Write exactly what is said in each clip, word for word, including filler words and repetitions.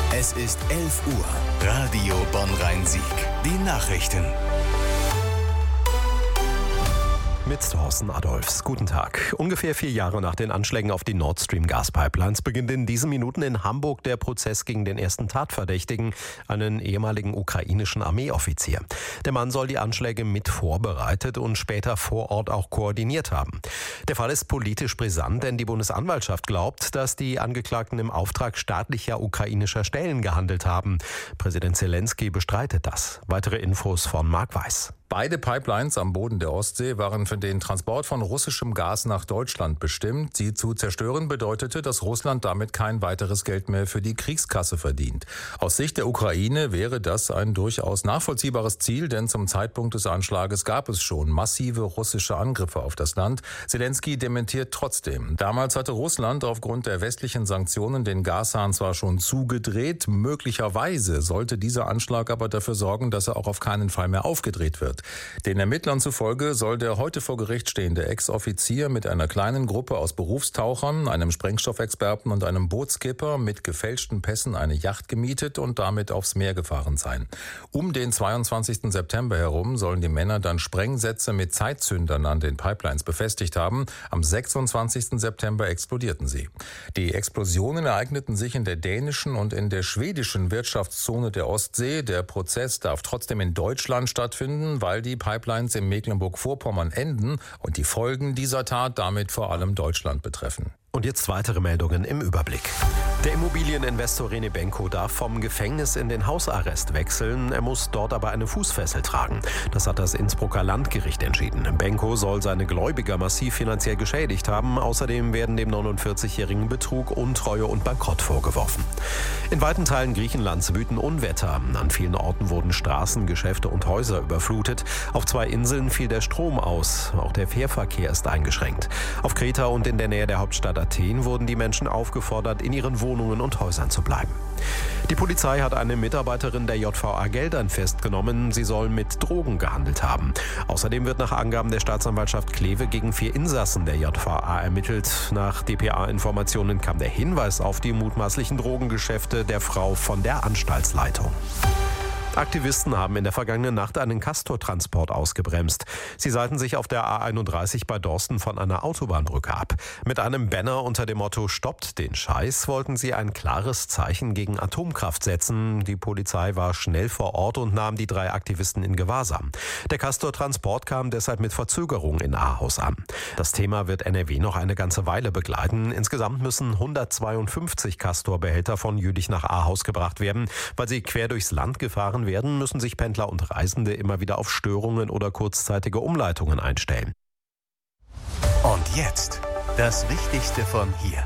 Es ist elf Uhr. Radio Bonn-Rhein-Sieg. Die Nachrichten. Mit Thorsten Adolfs. Guten Tag. Ungefähr vier Jahre nach den Anschlägen auf die Nord Stream Gaspipelines beginnt in diesen Minuten in Hamburg der Prozess gegen den ersten Tatverdächtigen, einen ehemaligen ukrainischen Armeeoffizier. Der Mann soll die Anschläge mit vorbereitet und später vor Ort auch koordiniert haben. Der Fall ist politisch brisant, denn die Bundesanwaltschaft glaubt, dass die Angeklagten im Auftrag staatlicher ukrainischer Stellen gehandelt haben. Präsident Zelensky bestreitet das. Weitere Infos von Marc Weiß. Beide Pipelines am Boden der Ostsee waren für den Transport von russischem Gas nach Deutschland bestimmt. Sie zu zerstören bedeutete, dass Russland damit kein weiteres Geld mehr für die Kriegskasse verdient. Aus Sicht der Ukraine wäre das ein durchaus nachvollziehbares Ziel, denn zum Zeitpunkt des Anschlages gab es schon massive russische Angriffe auf das Land. Zelensky dementiert trotzdem. Damals hatte Russland aufgrund der westlichen Sanktionen den Gashahn zwar schon zugedreht, möglicherweise sollte dieser Anschlag aber dafür sorgen, dass er auch auf keinen Fall mehr aufgedreht wird. Den Ermittlern zufolge soll der heute vor Gericht stehende Ex-Offizier mit einer kleinen Gruppe aus Berufstauchern, einem Sprengstoffexperten und einem Bootskipper mit gefälschten Pässen eine Yacht gemietet und damit aufs Meer gefahren sein. Um den zweiundzwanzigsten September herum sollen die Männer dann Sprengsätze mit Zeitzündern an den Pipelines befestigt haben. Am sechsundzwanzigsten September explodierten sie. Die Explosionen ereigneten sich in der dänischen und in der schwedischen Wirtschaftszone der Ostsee. Der Prozess darf trotzdem in Deutschland stattfinden, weil weil die Pipelines in Mecklenburg-Vorpommern enden und die Folgen dieser Tat damit vor allem Deutschland betreffen. Und jetzt weitere Meldungen im Überblick. Der Immobilieninvestor René Benko darf vom Gefängnis in den Hausarrest wechseln. Er muss dort aber eine Fußfessel tragen. Das hat das Innsbrucker Landgericht entschieden. Benko soll seine Gläubiger massiv finanziell geschädigt haben. Außerdem werden dem neunundvierzigjährigen Betrug, Untreue und Bankrott vorgeworfen. In weiten Teilen Griechenlands wüten Unwetter. An vielen Orten wurden Straßen, Geschäfte und Häuser überflutet. Auf zwei Inseln fiel der Strom aus. Auch der Fährverkehr ist eingeschränkt. Auf Kreta und in der Nähe der Hauptstadt Athen wurden die Menschen aufgefordert, in ihren Wohnungen und Häusern zu bleiben. Die Polizei hat eine Mitarbeiterin der J V A Geldern festgenommen. Sie soll mit Drogen gehandelt haben. Außerdem wird nach Angaben der Staatsanwaltschaft Kleve gegen vier Insassen der J V A ermittelt. Nach D P A-Informationen kam der Hinweis auf die mutmaßlichen Drogengeschäfte der Frau von der Anstaltsleitung. Aktivisten haben in der vergangenen Nacht einen Castor-Transport ausgebremst. Sie seilten sich auf der A einunddreißig bei Dorsten von einer Autobahnbrücke ab. Mit einem Banner unter dem Motto "Stoppt den Scheiß" wollten sie ein klares Zeichen gegen Atomkraft setzen. Die Polizei war schnell vor Ort und nahm die drei Aktivisten in Gewahrsam. Der Castor-Transport kam deshalb mit Verzögerung in Ahaus an. Das Thema wird N R W noch eine ganze Weile begleiten. Insgesamt müssen hundertzweiundfünfzig Castor-Behälter von Jülich nach Ahaus gebracht werden. Weil sie quer durchs Land gefahren werden, müssen sich Pendler und Reisende immer wieder auf Störungen oder kurzzeitige Umleitungen einstellen. Und jetzt das Wichtigste von hier.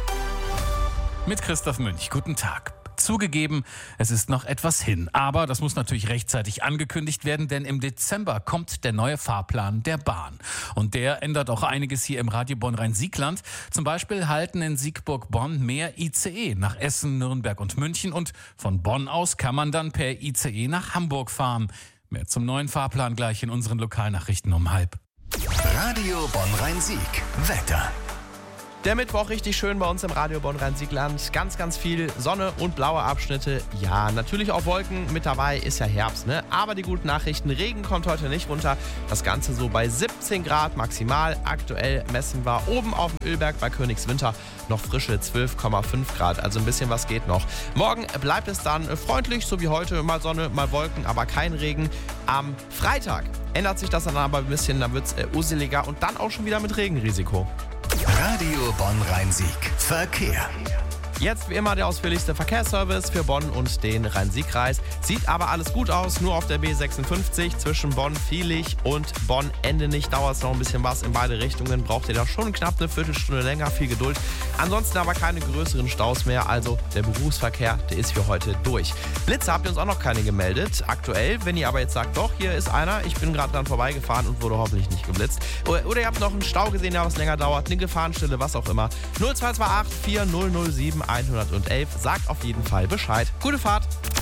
Mit Christoph Münch. Guten Tag. Zugegeben, es ist noch etwas hin. Aber das muss natürlich rechtzeitig angekündigt werden, denn im Dezember kommt der neue Fahrplan der Bahn. Und der ändert auch einiges hier im Radio Bonn-Rhein-Siegland. Zum Beispiel halten in Siegburg-Bonn mehr I C E nach Essen, Nürnberg und München. Und von Bonn aus kann man dann per I C E nach Hamburg fahren. Mehr zum neuen Fahrplan gleich in unseren Lokalnachrichten um halb. Radio Bonn-Rhein-Sieg. Wetter. Der Mittwoch richtig schön bei uns im Radio Bonn-Rhein-Siegland. Ganz, ganz viel Sonne und blaue Abschnitte. Ja, natürlich auch Wolken. Mit dabei ist ja Herbst, ne? Aber die guten Nachrichten, Regen kommt heute nicht runter. Das Ganze so bei siebzehn Grad maximal. Aktuell messen wir oben auf dem Ölberg bei Königswinter noch frische zwölf Komma fünf Grad. Also ein bisschen was geht noch. Morgen bleibt es dann freundlich, so wie heute. Mal Sonne, mal Wolken, aber kein Regen. Am Freitag ändert sich das dann aber ein bisschen. Dann wird es äh, useliger und dann auch schon wieder mit Regenrisiko. Radio Bonn-Rhein-Sieg. Verkehr. Jetzt wie immer der ausführlichste Verkehrsservice für Bonn und den Rhein-Sieg-Kreis. Sieht aber alles gut aus, nur auf der B sechsundfünfzig zwischen Bonn-Viehlich und Bonn-Endenich dauert es noch ein bisschen was in beide Richtungen. Braucht ihr da schon knapp eine Viertelstunde länger, viel Geduld. Ansonsten aber keine größeren Staus mehr, also der Berufsverkehr, der ist für heute durch. Blitze habt ihr uns auch noch keine gemeldet, aktuell. Wenn ihr aber jetzt sagt, doch, hier ist einer, ich bin gerade dann vorbeigefahren und wurde hoffentlich nicht geblitzt. Oder, oder ihr habt noch einen Stau gesehen, der was länger dauert, eine Gefahrenstelle, was auch immer. null zwei zwei acht vier null null sieben hundertelf. Sagt auf jeden Fall Bescheid. Gute Fahrt!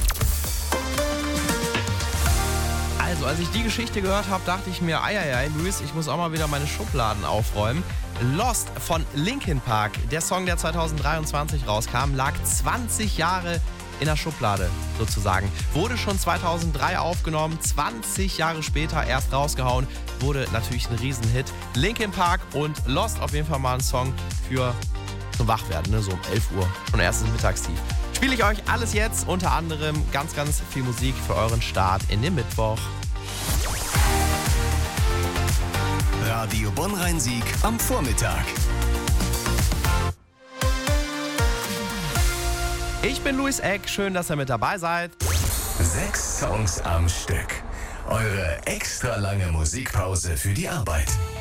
Also, als ich die Geschichte gehört habe, dachte ich mir, eieiei, Luis, ich muss auch mal wieder meine Schubladen aufräumen. Lost von Linkin Park, der Song, der zweitausenddreiundzwanzig rauskam, lag zwanzig Jahre in der Schublade sozusagen. Wurde schon zweitausenddrei aufgenommen, zwanzig Jahre später erst rausgehauen, wurde natürlich ein Riesenhit. Linkin Park und Lost, auf jeden Fall mal ein Song für zum Wachwerden, ne? So um elf Uhr, schon erstes Mittagstief. Spiele ich euch alles jetzt, unter anderem ganz, ganz viel Musik für euren Start in den Mittwoch. Radio Bonn-Rhein-Sieg am Vormittag. Ich bin Luis Eck, schön, dass ihr mit dabei seid. Sechs Songs am Stück. Eure extra lange Musikpause für die Arbeit.